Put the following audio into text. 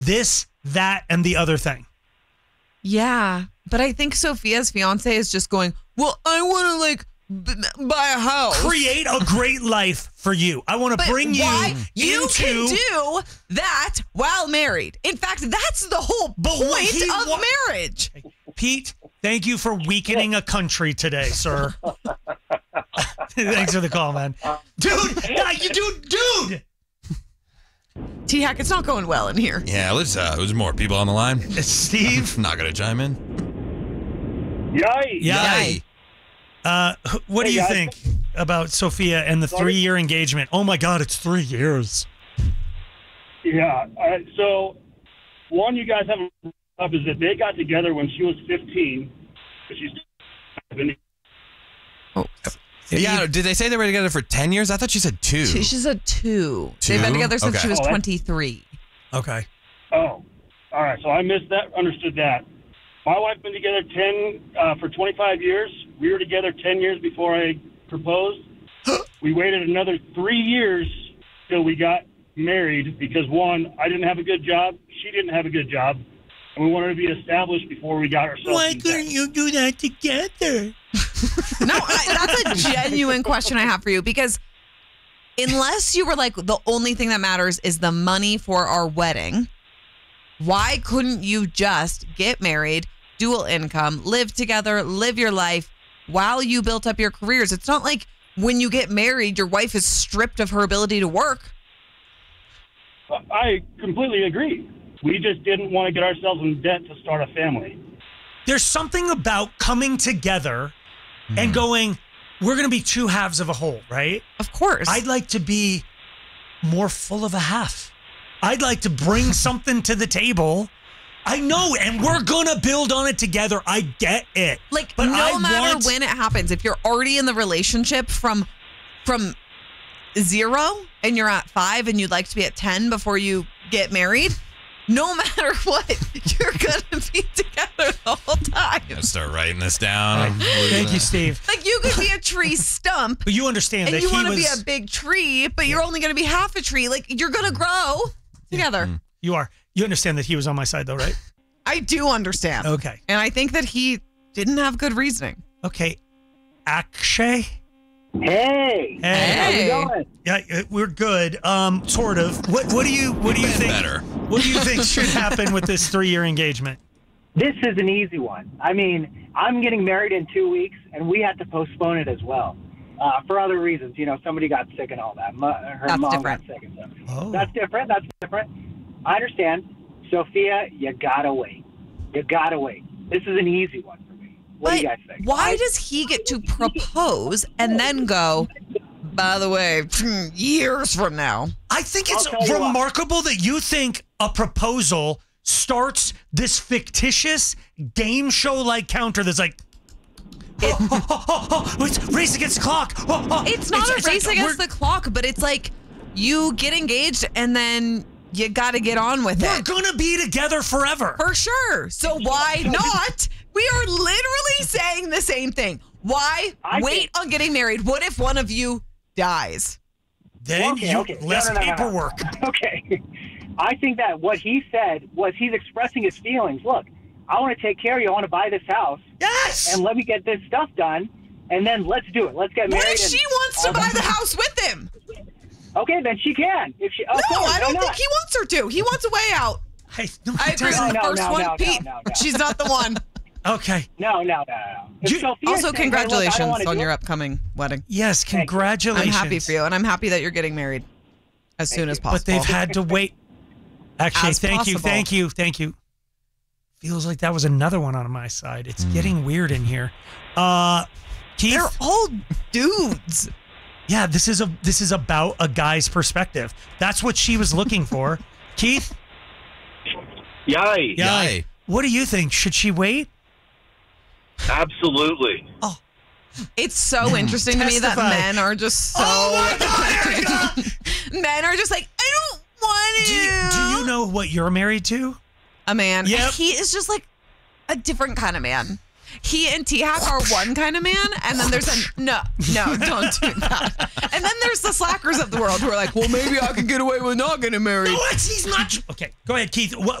this, that, and the other thing. Yeah, but I think Sophia's fiance is just going, well, I want to like buy a house. Create a great life for you. I want to bring you you into... can do that while married. In fact, that's the whole point of marriage. Pete, thank you for weakening a country today, sir. Thanks for the call, man. Dude! T-Hack, it's not going well in here. Yeah, there's more people on the line. It's Steve. Not going to chime in. Yay. What do you think about Sophia and the 3-year engagement? Oh my God, it's 3 years. Yeah. So, one you guys haven't up is that they got together when she was 15. She's Yeah, did they say they were together for 10 years? I thought she said 2. She said 2. They've been together since she was 23. Okay. Oh, all right. So I missed that, understood that. My wife been together for 25 years. We were together 10 years before I proposed. We waited another 3 years till we got married because, one, I didn't have a good job. She didn't have a good job. And we wanted to be established before we got ourselves. Why couldn't you do that together? No, that's a genuine question I have for you, because unless you were like, the only thing that matters is the money for our wedding, why couldn't you just get married, dual income, live together, live your life while you built up your careers? It's not like when you get married, your wife is stripped of her ability to work. I completely agree. We just didn't want to get ourselves in debt to start a family. There's something about coming together and going, we're going to be 2 halves of a whole, right? Of course. I'd like to be more full of a half. I'd like to bring something to the table. I know, and we're going to build on it together. I get it. Like, but no matter when it happens, if you're already in the relationship from 0 and you're at 5 and you'd like to be at 10 before you get married, no matter what, you're going to be together the whole time. I'm going to start writing this down. Thank you, Steve. Like, you could be a tree stump. But you understand and that you want to be a big tree, but you're only going to be half a tree. Like, you're going to grow together. You are. You understand that he was on my side, though, right? I do understand. Okay. And I think that he didn't have good reasoning. Okay. Akshay? Hey. How's it going? Yeah, we're good. Sort of. What do you think? Better. What do you think should happen with this 3-year engagement? This is an easy one. I mean, I'm getting married in 2 weeks, and we had to postpone it as well for other reasons. You know, somebody got sick and all that. Her mom got sick and stuff. Oh. That's different. I understand. Sophia, you gotta wait. This is an easy one for me. What do you guys think? Why does he get to propose and then go, by the way, years from now? I think it's remarkable that you think a proposal starts this fictitious game show-like counter that's like, it's race against the clock. It's not a race against the clock, but it's like you get engaged and then you got to get on with it. We're going to be together forever. For sure. So why not? We are literally saying the same thing. Why wait on getting married? What if one of you dies? Then less paperwork. Okay. I think that what he said was he's expressing his feelings. Look, I want to take care of you. I want to buy this house. Yes! And let me get this stuff done. And then let's do it. Let's get married. What if she wants to buy the house with him? Okay, then she can. If she, no, I don't think he wants her to. He wants a way out. I agree with the first one, Pete. She's not the one. Okay. No. Also, congratulations on your upcoming wedding. Yes, congratulations. I'm happy for you, and I'm happy that you're getting married as soon as possible. But they've had to wait. Actually, As thank you. possible. Feels like that was another one on my side. It's getting weird in here. Keith? They're all dudes. Yeah, this is about a guy's perspective. That's what she was looking for. Keith? Yay. What do you think? Should she wait? Absolutely. Oh. It's so interesting to me that men are just so... Oh my God, men are just like, I don't want to. Do you know what you're married to? A man. Yep. He is just like a different kind of man. He and T-Hack are one kind of man, and then there's no, don't do that. And then there's the slackers of the world who are like, well, maybe I can get away with not getting married. No, he's not. Okay, go ahead, Keith.